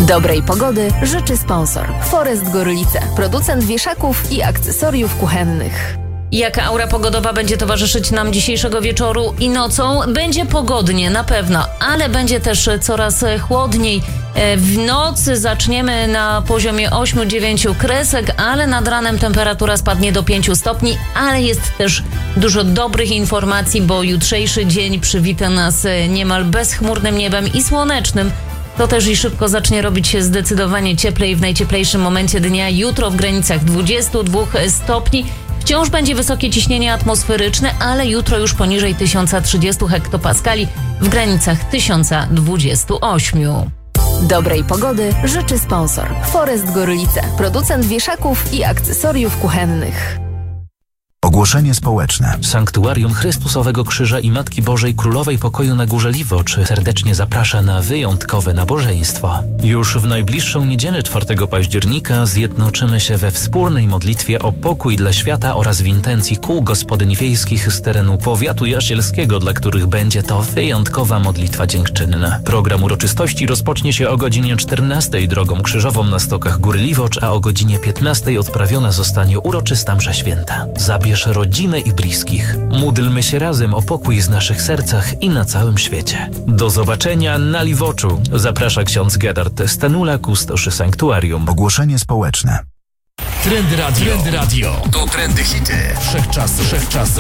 Dobrej pogody życzy sponsor Forest Gorlice, producent wieszaków i akcesoriów kuchennych. Jaka aura pogodowa będzie towarzyszyć nam dzisiejszego wieczoru i nocą? Będzie pogodnie, na pewno, ale będzie też coraz chłodniej. W nocy zaczniemy na poziomie 8-9 kresek, ale nad ranem temperatura spadnie do 5 stopni, ale jest też dużo dobrych informacji, bo jutrzejszy dzień przywita nas niemal bezchmurnym niebem i słonecznym. To też i szybko zacznie robić się zdecydowanie cieplej w najcieplejszym momencie dnia. Jutro w granicach 22 stopni. Wciąż będzie wysokie ciśnienie atmosferyczne, ale jutro już poniżej 1030 hektopaskali w granicach 1028. Dobrej pogody życzy sponsor Forest Gorlice, producent wieszaków i akcesoriów kuchennych. Ogłoszenie społeczne. Sanktuarium Chrystusowego Krzyża i Matki Bożej Królowej Pokoju na Górze Liwocz serdecznie zaprasza na wyjątkowe nabożeństwo. Już w najbliższą niedzielę 4 października zjednoczymy się we wspólnej modlitwie o pokój dla świata oraz w intencji kół gospodyń wiejskich z terenu powiatu jasielskiego, dla których będzie to wyjątkowa modlitwa dziękczynna. Program uroczystości rozpocznie się o godzinie 14 drogą krzyżową na stokach Góry Liwocz, a o godzinie 15 odprawiona zostanie uroczysta msza święta. Zabierz rodzinę i bliskich. Módlmy się razem o pokój w naszych sercach i na całym świecie. Do zobaczenia na Liwoczu. Zaprasza ksiądz Gerard Stanula, kustosz sanktuarium. Ogłoszenie społeczne. Trendy Radio. To trendy hity. Wszechczasu.